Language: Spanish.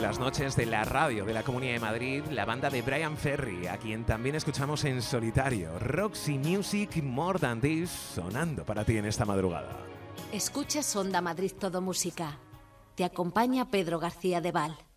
las noches de la radio de la Comunidad de Madrid, la banda de Bryan Ferry, a quien también escuchamos en solitario. Roxy Music, More Than This, sonando para ti en esta madrugada. Escuchas Onda Madrid Todo Música. Te acompaña Pedro García de Val.